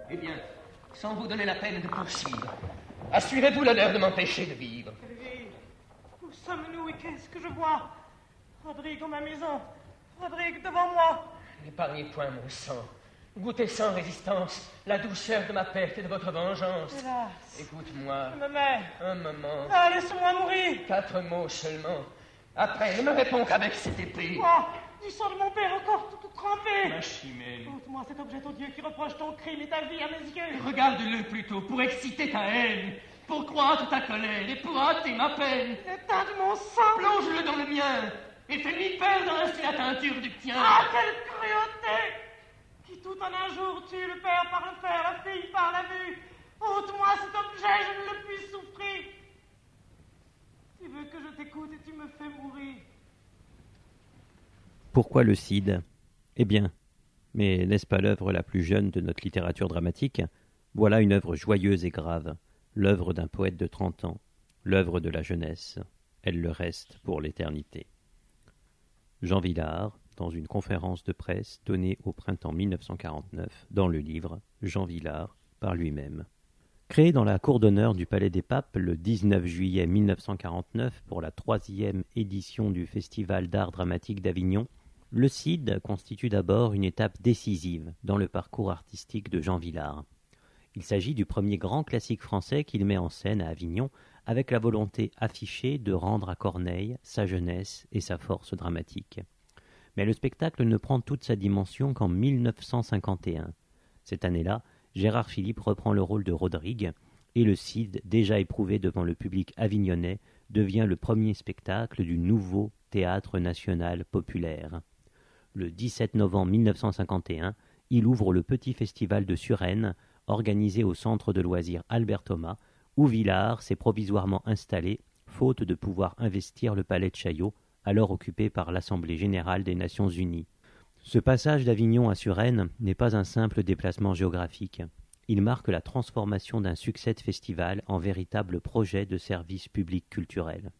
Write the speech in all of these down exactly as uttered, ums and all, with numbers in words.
Eh bien, sans vous donner la peine de poursuivre, assurez-vous l'honneur de m'empêcher de vivre. Elvire, où sommes-nous et qu'est-ce que je vois? Rodrigue dans ma maison, Rodrigue devant moi. N'épargnez point mon sang. Goûtez sans résistance la douceur de ma perte et de votre vengeance. Hélas. Écoute-moi. Je me mets. Un moment. Ah, laisse-moi mourir. Quatre mots seulement. Après, ne me réponds qu'avec cette épée. Quoi? Du sang de mon père encore tout, tout trempé. Ma chimène. Ôte-moi cet objet odieux qui reproche ton crime et ta vie à mes yeux. Regarde-le plutôt pour exciter ta haine, pour croître ta colère et pour hâter ma peine. L'état de mon sang. Plonge-le dans le mien et fais-lui perdre ainsi la teinture du tien. Ah, quelle cruauté! Qui tout en un jour tue le père par le fer, la fille par la vue. Ôte-moi cet objet, je ne le puis souffrir. Tu veux que je t'écoute et tu me fais mourir. Pourquoi le Cid? Eh bien, mais n'est-ce pas l'œuvre la plus jeune de notre littérature dramatique? Voilà une œuvre joyeuse et grave, l'œuvre d'un poète de trente ans, l'œuvre de la jeunesse. Elle le reste pour l'éternité. Jean Vilar, dans une conférence de presse donnée au printemps mille neuf cent quarante-neuf, dans le livre Jean Vilar, par lui-même. Créé dans la cour d'honneur du Palais des Papes le dix-neuf juillet mille neuf cent quarante-neuf pour la troisième édition du Festival d'art dramatique d'Avignon, le Cid constitue d'abord une étape décisive dans le parcours artistique de Jean Vilar. Il s'agit du premier grand classique français qu'il met en scène à Avignon avec la volonté affichée de rendre à Corneille sa jeunesse et sa force dramatique. Mais le spectacle ne prend toute sa dimension qu'en mille neuf cent cinquante et un. Cette année-là, Gérard Philipe reprend le rôle de Rodrigue et le Cid, déjà éprouvé devant le public avignonnais, devient le premier spectacle du nouveau théâtre national populaire. Le dix-sept novembre mille neuf cent cinquante et un, il ouvre le petit festival de Suresnes, organisé au centre de loisirs Albert Thomas, où Vilar s'est provisoirement installé, faute de pouvoir investir le palais de Chaillot, alors occupé par l'Assemblée générale des Nations unies. Ce passage d'Avignon à Suresnes n'est pas un simple déplacement géographique. Il marque la transformation d'un succès de festival en véritable projet de service public culturel.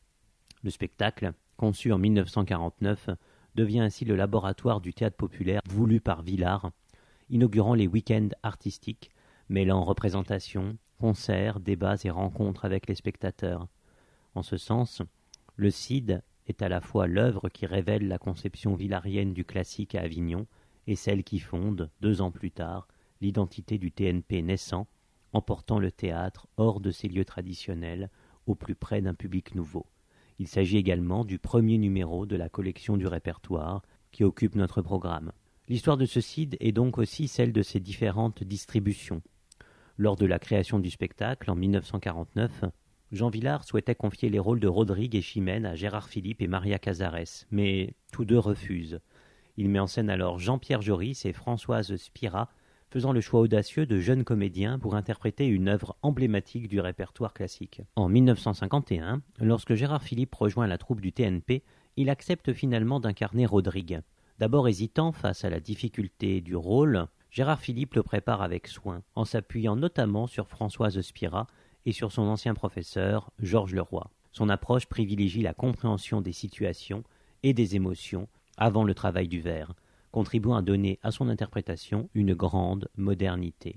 Le spectacle, conçu en mille neuf cent quarante-neuf, devient ainsi le laboratoire du théâtre populaire voulu par Vilar, inaugurant les week-ends artistiques, mêlant représentation, concerts, débats et rencontres avec les spectateurs. En ce sens, le Cid est à la fois l'œuvre qui révèle la conception villarienne du classique à Avignon et celle qui fonde, deux ans plus tard, l'identité du T N P naissant, en portant le théâtre hors de ses lieux traditionnels, au plus près d'un public nouveau. Il s'agit également du premier numéro de la collection du répertoire qui occupe notre programme. L'histoire de ce Cid est donc aussi celle de ses différentes distributions. Lors de la création du spectacle, en mille neuf cent quarante-neuf, Jean Vilar souhaitait confier les rôles de Rodrigue et Chimène à Gérard Philipe et Maria Cazares, mais tous deux refusent. Il met en scène alors Jean-Pierre Joris et Françoise Spira, faisant le choix audacieux de jeunes comédiens pour interpréter une œuvre emblématique du répertoire classique. En mille neuf cent cinquante et un, lorsque Gérard Philipe rejoint la troupe du T N P, il accepte finalement d'incarner Rodrigue. D'abord hésitant face à la difficulté du rôle, Gérard Philipe le prépare avec soin, en s'appuyant notamment sur Françoise Spira et sur son ancien professeur, Georges Leroy. Son approche privilégie la compréhension des situations et des émotions avant le travail du vers, contribuant à donner à son interprétation une grande modernité.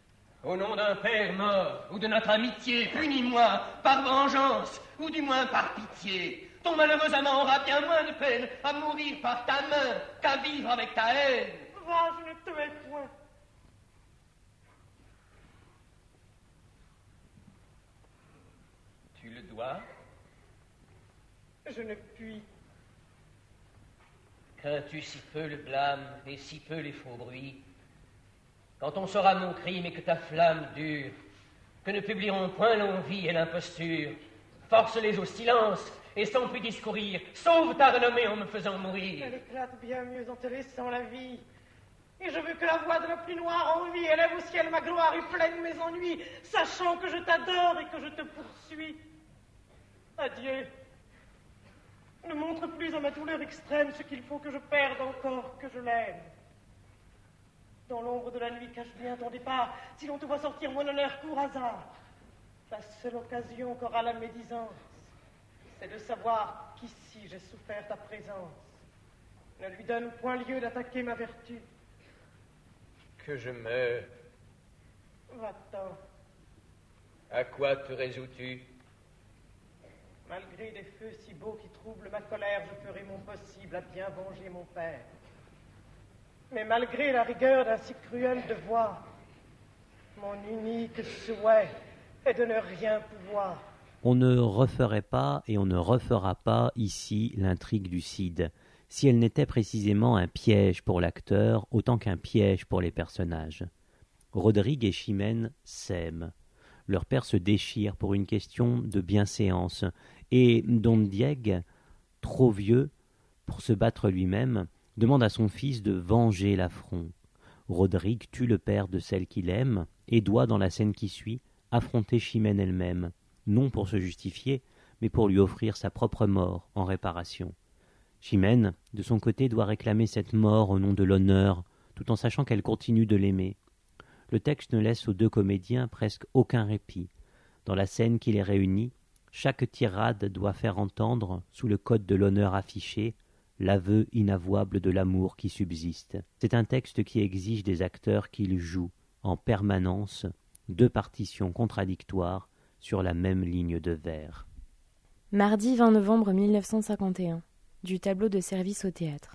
Au nom d'un père mort, ou de notre amitié, punis-moi par vengeance, ou du moins par pitié. Ton malheureux amant aura bien moins de peine à mourir par ta main qu'à vivre avec ta haine. Va, je ne te hais point. Tu le dois? Je ne puis. Crains-tu si peu le blâme et si peu les faux bruits? Quand on saura mon crime et que ta flamme dure, que ne publieront point l'envie et l'imposture, force-les au silence et sans plus discourir, sauve ta renommée en me faisant mourir. Elle éclate bien mieux en te laissant la vie. Et je veux que la voix de la plus noire envie élève au ciel ma gloire et plaigne mes ennuis, sachant que je t'adore et que je te poursuis. Adieu. Ne montre plus à ma douleur extrême ce qu'il faut que je perde encore, que je l'aime. Dans l'ombre de la nuit, cache bien ton départ. Si l'on te voit sortir, mon honneur court hasard. La seule occasion qu'aura la médisance, c'est de savoir qu'ici j'ai souffert ta présence. Ne lui donne point lieu d'attaquer ma vertu. Que je meure, Va-t'en. À quoi te résous-tu? Malgré des feux si beaux qui troublent ma colère, je ferai mon possible à bien venger mon père. Mais malgré la rigueur d'un si cruel devoir, mon unique souhait est de ne rien pouvoir. On ne referait pas et on ne refera pas ici l'intrigue du Cid, si elle n'était précisément un piège pour l'acteur autant qu'un piège pour les personnages. Rodrigue et Chimène s'aiment. Leur père se déchire pour une question de bienséance, et Don Diego, trop vieux pour se battre lui-même, demande à son fils de venger l'affront. Rodrigue tue le père de celle qu'il aime et doit, dans la scène qui suit, affronter Chimène elle-même, non pour se justifier, mais pour lui offrir sa propre mort en réparation. Chimène, de son côté, doit réclamer cette mort au nom de l'honneur, tout en sachant qu'elle continue de l'aimer. Le texte ne laisse aux deux comédiens presque aucun répit. Dans la scène qui les réunit, chaque tirade doit faire entendre, sous le code de l'honneur affiché, l'aveu inavouable de l'amour qui subsiste. C'est un texte qui exige des acteurs qu'ils jouent, en permanence, deux partitions contradictoires sur la même ligne de vers. Mardi vingt novembre mille neuf cent cinquante et un, du tableau de service au théâtre.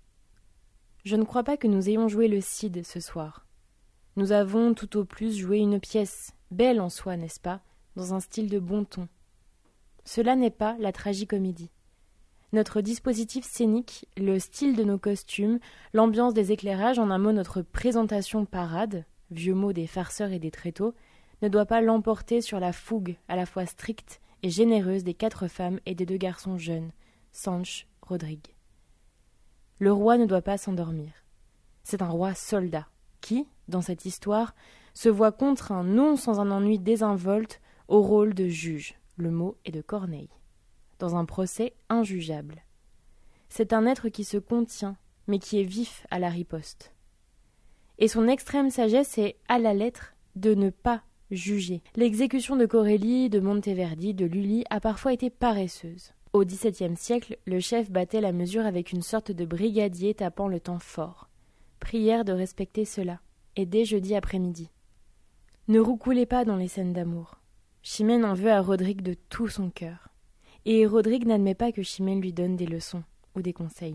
Je ne crois pas que nous ayons joué le Cid ce soir. Nous avons tout au plus joué une pièce, belle en soi, n'est-ce pas, dans un style de bon ton. Cela n'est pas la tragicomédie. Notre dispositif scénique, le style de nos costumes, l'ambiance des éclairages, en un mot notre présentation parade, vieux mot des farceurs et des tréteaux, ne doit pas l'emporter sur la fougue à la fois stricte et généreuse des quatre femmes et des deux garçons jeunes, Sanche, Rodrigue. Le roi ne doit pas s'endormir. C'est un roi soldat qui, dans cette histoire, se voit contraint, non sans un ennui désinvolte, au rôle de juge, le mot est de Corneille, dans un procès injugeable. C'est un être qui se contient, mais qui est vif à la riposte. Et son extrême sagesse est, à la lettre, de ne pas juger. L'exécution de Corelli, de Monteverdi, de Lully a parfois été paresseuse. Au dix-septième siècle, le chef battait la mesure avec une sorte de brigadier tapant le temps fort. Prière de respecter cela, et dès jeudi après-midi. Ne roucoulez pas dans les scènes d'amour. Chimène en veut à Rodrigue de tout son cœur. Et Rodrigue n'admet pas que Chimène lui donne des leçons ou des conseils.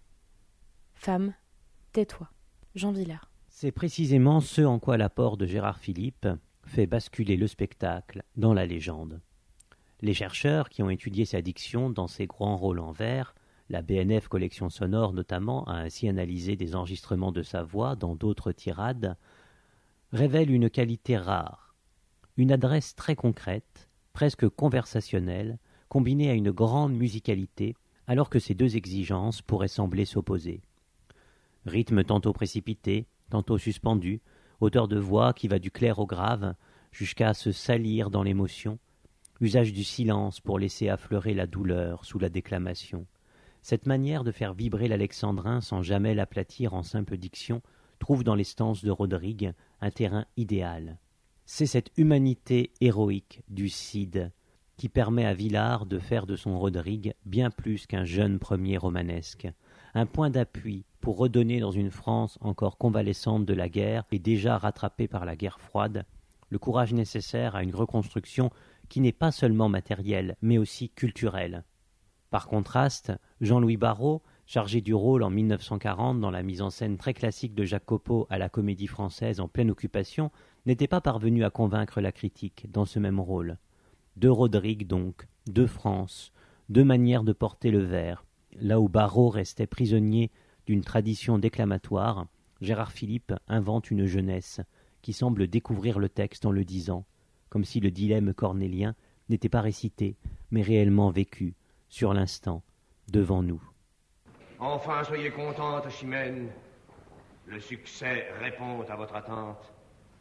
Femme, tais-toi. Jean Vilar. C'est précisément ce en quoi l'apport de Gérard Philipe fait basculer le spectacle dans la légende. Les chercheurs qui ont étudié sa diction dans ses grands rôles en vers, la B N F Collection Sonore notamment a ainsi analysé des enregistrements de sa voix dans d'autres tirades, révèlent une qualité rare, une adresse très concrète, presque conversationnelle, combinée à une grande musicalité, alors que ces deux exigences pourraient sembler s'opposer. Rythme tantôt précipité, tantôt suspendu, hauteur de voix qui va du clair au grave, jusqu'à se salir dans l'émotion, usage du silence pour laisser affleurer la douleur sous la déclamation. Cette manière de faire vibrer l'alexandrin sans jamais l'aplatir en simple diction trouve dans les stances de Rodrigue un terrain idéal. C'est cette humanité héroïque du Cid qui permet à Villard de faire de son Rodrigue bien plus qu'un jeune premier romanesque, un point d'appui pour redonner dans une France encore convalescente de la guerre et déjà rattrapée par la guerre froide, le courage nécessaire à une reconstruction qui n'est pas seulement matérielle, mais aussi culturelle. Par contraste, Jean-Louis Barrault, chargé du rôle en mille neuf cent quarante dans la mise en scène très classique de Jacques Copeau à la Comédie Française en pleine occupation, n'était pas parvenu à convaincre la critique dans ce même rôle. Deux Rodrigue donc, deux France, deux manières de porter le vers. Là où Barrault restait prisonnier d'une tradition déclamatoire, Gérard Philipe invente une jeunesse qui semble découvrir le texte en le disant, comme si le dilemme cornélien n'était pas récité, mais réellement vécu, sur l'instant, devant nous. Enfin, soyez contente, Chimène. Le succès répond à votre attente.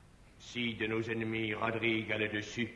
Si de nos ennemis Rodrigue a le dessus,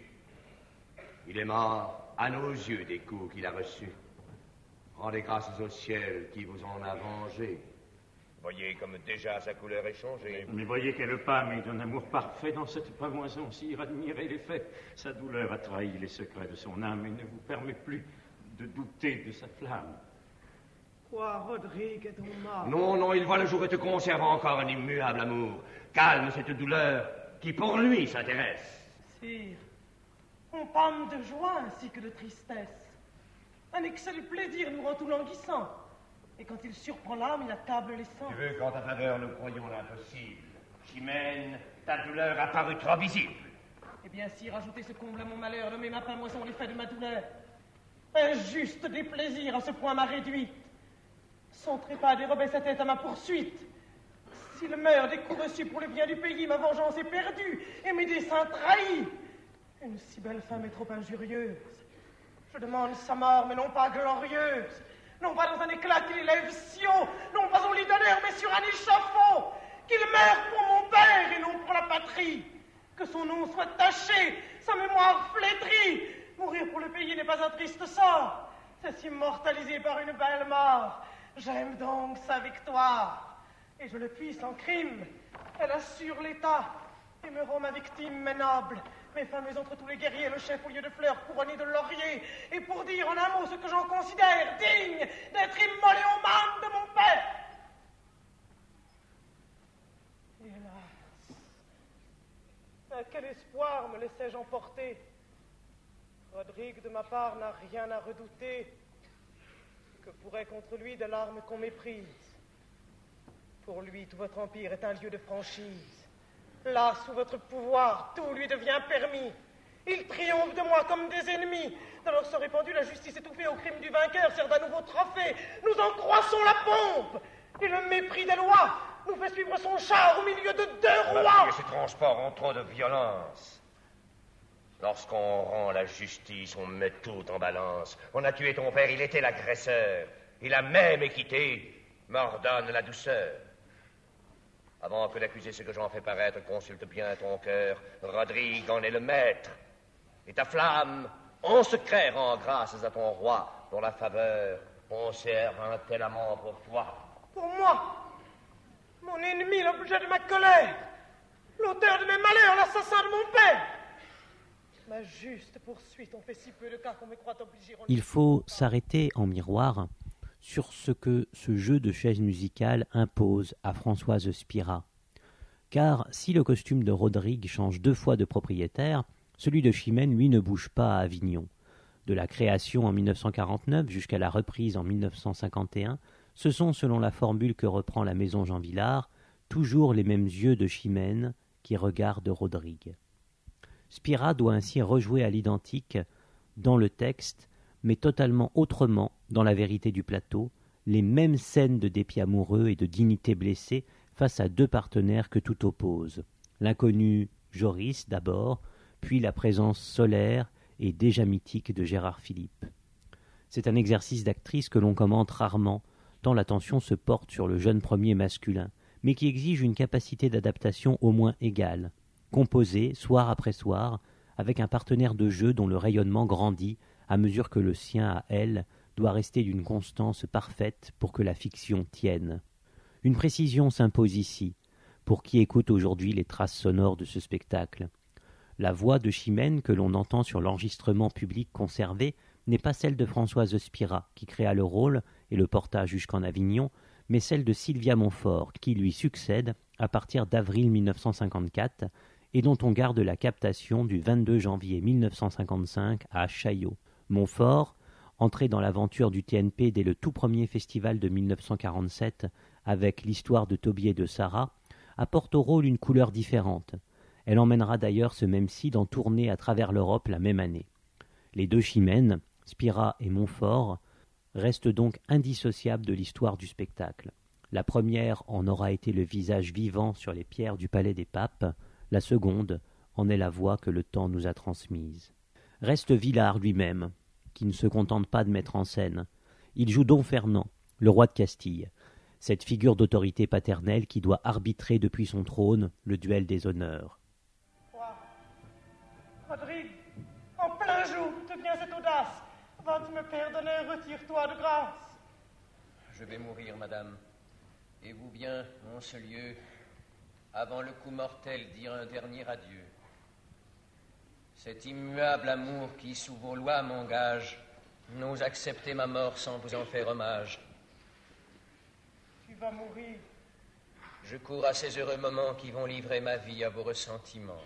il est mort à nos yeux des coups qu'il a reçus. Rendez grâce au ciel qui vous en a vengé. Voyez comme déjà sa couleur est changée. Mais voyez quelle femme est d'un amour parfait dans cette pamoison, si admirez les faits. Sa douleur a trahi les secrets de son âme et ne vous permet plus de douter de sa flamme. Quoi, Rodrigue est donc mort? Non, non, il voit le jour et te conserve encore un immuable amour. Calme cette douleur, qui pour lui s'intéresse. Sire, on pâme de joie ainsi que de tristesse. Un excès de plaisir nous rend tout languissant. Et quand il surprend l'âme, il accable les sens. Tu veux qu'en ta faveur nous croyions l'impossible. Chimène, ta douleur a paru trop visible. Eh bien, sire, ajoutez ce comble à mon malheur, nommez ma pamoison l'effet de ma douleur. Injuste déplaisir à ce point m'a réduite. Son trépas dérobait sa tête à ma poursuite. S'il meurt des coups reçus pour le bien du pays, ma vengeance est perdue et mes desseins trahis. Une si belle femme est trop injurieuse. Je demande sa mort, mais non pas glorieuse. Non pas dans un éclat qu'il élève si haut, non pas au lit d'honneur, mais sur un échafaud. Qu'il meure pour mon père et non pour la patrie. Que son nom soit taché, sa mémoire flétrie. Mourir pour le pays n'est pas un triste sort. C'est s'immortaliser par une belle mort. J'aime donc sa victoire. Et je le puis sans crime. Elle assure l'État et me rend ma victime mais noble. Mes fameux entre tous les guerriers, le chef au lieu de fleurs couronné de lauriers. Et pour dire en un mot ce que j'en considère digne d'être immolé aux mains de mon père. Hélas, à quel espoir me laissais-je emporter? Rodrigue, de ma part, n'a rien à redouter. Que pourrait contre lui de l'arme qu'on méprise? Pour lui, tout votre empire est un lieu de franchise. Là, sous votre pouvoir, tout lui devient permis. Il triomphe de moi comme des ennemis. Dans leur sang répandu, la justice étouffée au crime du vainqueur sert d'un nouveau trophée. Nous en croissons la pompe. Et le mépris des lois nous fait suivre son char au milieu de deux rois. Et ces transports ont trop de violence. Lorsqu'on rend la justice, on met tout en balance. On a tué ton père, il était l'agresseur. Et la même équité m'ordonne la douceur. Avant que d'accuser ce que j'en fais paraître, consulte bien ton cœur. Rodrigue en est le maître. Et ta flamme, en secret, rend grâces à ton roi, dont la faveur conserve un tel amant pour toi. Pour moi, mon ennemi, l'objet de ma colère, l'auteur de mes malheurs, l'assassin de mon père. Ma juste poursuite, on fait si peu de cas qu'on me croit obligé. Il faut s'arrêter en miroir sur ce que ce jeu de chaises musicales impose à Françoise Spira. Car si le costume de Rodrigue change deux fois de propriétaire, celui de Chimène, lui, ne bouge pas à Avignon. De la création en mille neuf cent quarante-neuf jusqu'à la reprise en mille neuf cent cinquante et un, ce sont, selon la formule que reprend la maison Jean Vilar, toujours les mêmes yeux de Chimène qui regardent Rodrigue. Spira doit ainsi rejouer à l'identique dans le texte, mais totalement autrement dans la vérité du plateau, les mêmes scènes de dépit amoureux et de dignité blessée face à deux partenaires que tout oppose. L'inconnu Joris d'abord, puis la présence solaire et déjà mythique de Gérard Philippe. C'est un exercice d'actrice que l'on commente rarement, tant l'attention se porte sur le jeune premier masculin, mais qui exige une capacité d'adaptation au moins égale, composée soir après soir, avec un partenaire de jeu dont le rayonnement grandit à mesure que le sien à elle doit rester d'une constance parfaite pour que la fiction tienne. Une précision s'impose ici, pour qui écoute aujourd'hui les traces sonores de ce spectacle. La voix de Chimène que l'on entend sur l'enregistrement public conservé n'est pas celle de Françoise Spira, qui créa le rôle et le porta jusqu'en Avignon, mais celle de Sylvia Montfort, qui lui succède à partir d'avril mille neuf cent cinquante-quatre et dont on garde la captation du vingt-deux janvier mille neuf cent cinquante-cinq à Chaillot. Montfort, entré dans l'aventure du T N P dès le tout premier festival de mille neuf cent quarante-sept avec l'histoire de Toby et de Sarah, apporte au rôle une couleur différente. Elle emmènera d'ailleurs ce même Cid en tournée à travers l'Europe la même année. Les deux Chimènes, Spira et Montfort, restent donc indissociables de l'histoire du spectacle. La première en aura été le visage vivant sur les pierres du Palais des Papes, la seconde en est la voix que le temps nous a transmise. Reste Villars lui-même, qui ne se contente pas de mettre en scène. Il joue Don Fernand, le roi de Castille, cette figure d'autorité paternelle qui doit arbitrer depuis son trône le duel des honneurs. Quoi? Rodrigue, en plein jour, te vient cette audace. Vas-tu me pardonner, retire-toi de grâce. Je vais mourir, madame, et vous bien, en ce lieu, avant le coup mortel, dire un dernier adieu. Cet immuable amour qui, sous vos lois, m'engage, n'ose accepter ma mort sans vous en faire hommage. Tu vas mourir. Je cours à ces heureux moments qui vont livrer ma vie à vos ressentiments.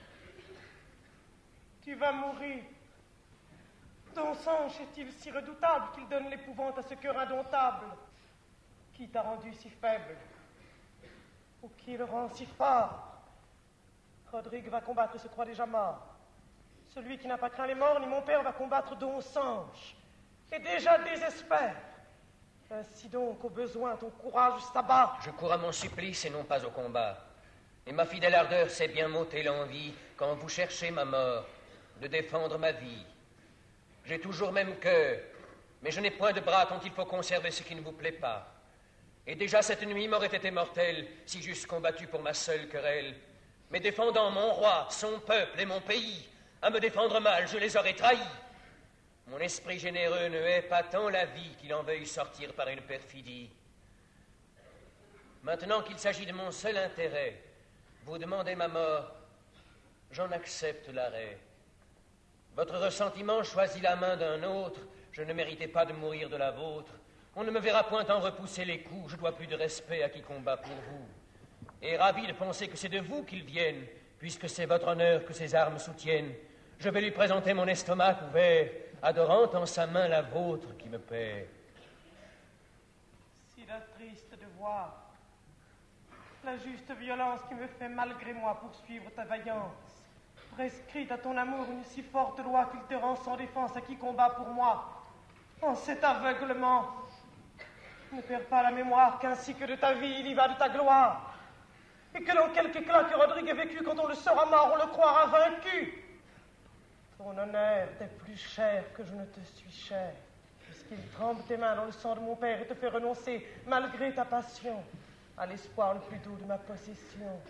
Tu vas mourir. Ton sang est-il si redoutable qu'il donne l'épouvante à ce cœur indomptable? Qui t'a rendu si faible? Ou qui le rend si fort? Rodrigue va combattre et se croit déjà mort. Celui qui n'a pas craint les morts, ni mon père, va combattre Don Sanche. Et déjà désespère. Ainsi donc, au besoin, ton courage s'abat. Je cours à mon supplice et non pas au combat. Et ma fidèle ardeur sait bien m'ôter l'envie, quand vous cherchez ma mort, de défendre ma vie. J'ai toujours même cœur, mais je n'ai point de bras dont il faut conserver ce qui ne vous plaît pas. Et déjà cette nuit m'aurait été mortelle si j'eusse combattu pour ma seule querelle. Mais défendant mon roi, son peuple et mon pays, à me défendre mal, je les aurais trahis. Mon esprit généreux ne hait pas tant la vie qu'il en veuille sortir par une perfidie. Maintenant qu'il s'agit de mon seul intérêt, vous demandez ma mort, j'en accepte l'arrêt. Votre ressentiment choisit la main d'un autre, je ne méritais pas de mourir de la vôtre. On ne me verra point en repousser les coups, je dois plus de respect à qui combat pour vous. Et ravi de penser que c'est de vous qu'ils viennent, puisque c'est votre honneur que ces armes soutiennent, je vais lui présenter mon estomac ouvert, adorant en sa main la vôtre qui me paie. Si la triste de voir la juste violence qui me fait malgré moi poursuivre ta vaillance, prescrite à ton amour une si forte loi qu'il te rend sans défense à qui combat pour moi. En cet aveuglement, ne perds pas la mémoire qu'ainsi que de ta vie il y va de ta gloire, et que dans quelque éclat que Rodrigue ait vécu, quand on le saura mort, on le croira vaincu. Ton honneur t'est plus cher que je ne te suis cher, puisqu'il trempe tes mains dans le sang de mon père et te fait renoncer, malgré ta passion, à l'espoir le plus doux de ma possession.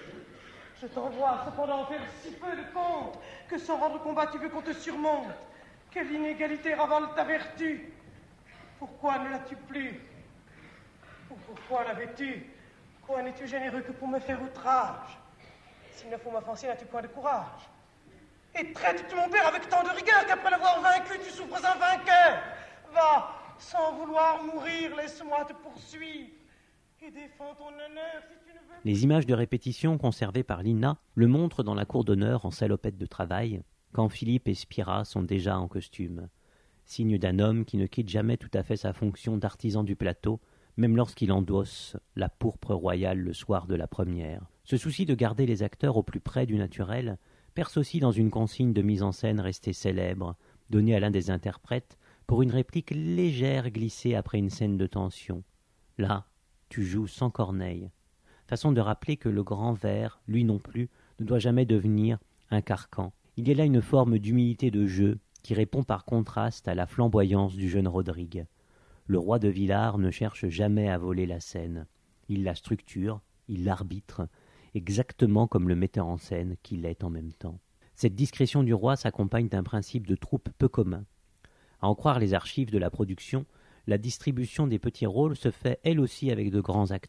Je t'envoie cependant faire si peu de compte que sans rendre combat tu veux qu'on te surmonte. Quelle inégalité ravale ta vertu. Pourquoi ne l'as-tu plus? Ou pourquoi l'avais-tu? Quoi n'es-tu généreux que pour me faire outrage? S'il ne faut m'offenser, n'as-tu point de courage? Et traites-tu mon père avec tant de rigueur qu'après l'avoir vaincu, tu souffres un vainqueur? Va, sans vouloir mourir, laisse-moi te poursuivre et défends ton honneur si tu ne veux. Les images de répétition conservées par Lina le montrent dans la cour d'honneur en salopette de travail, quand Philippe et Spira sont déjà en costume, signe d'un homme qui ne quitte jamais tout à fait sa fonction d'artisan du plateau, même lorsqu'il endosse la pourpre royale le soir de la première. Ce souci de garder les acteurs au plus près du naturel perce aussi dans une consigne de mise en scène restée célèbre, donnée à l'un des interprètes pour une réplique légère glissée après une scène de tension. Là, tu joues sans corneille. Façon de rappeler que le grand ver, lui non plus, ne doit jamais devenir un carcan. Il y a là une forme d'humilité de jeu qui répond par contraste à la flamboyance du jeune Rodrigue. Le roi de Villars ne cherche jamais à voler la scène. Il la structure, il l'arbitre, exactement comme le metteur en scène qu'il est en même temps. Cette discrétion du roi s'accompagne d'un principe de troupe peu commun. À en croire les archives de la production, la distribution des petits rôles se fait elle aussi avec de grands acteurs.